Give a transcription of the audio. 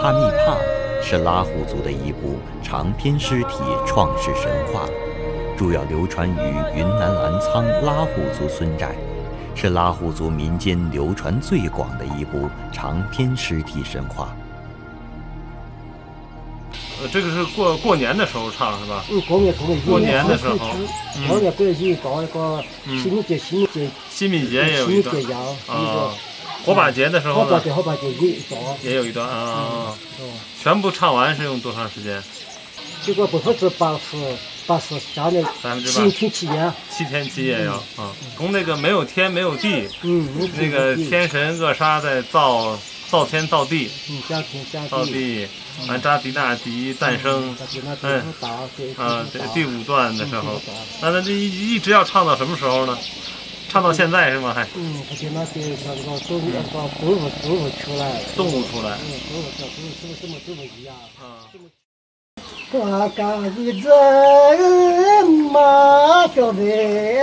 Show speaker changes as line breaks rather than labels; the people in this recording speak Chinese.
帕密帕是拉祜族的一部长篇诗体创世神话，主要流传于云南澜沧拉祜族村寨，是拉祜族民间流传最广的一部长篇诗体神话。
这个是过年的时候唱是吧？
过
年的时候，
过年不是搞一个
新米节也有一段啊。火把节的时候呢？
火把节
也有一段啊。全部唱完是用多长时间？
这个80%下来7天7夜。
7天7夜呀啊！从那个没有天没有地，那个天神扼杀在造天造地，造地，完扎迪纳迪诞生，这第5段的时候，那这一直要唱到什么时候呢？唱到现在是吗？还
而且那个动物出来，
动物出来，
动物一样啊。我干一阵马小妹。